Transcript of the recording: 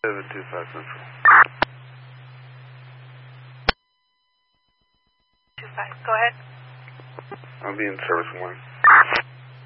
725 Central. 25. Go ahead. I'll be in service 1.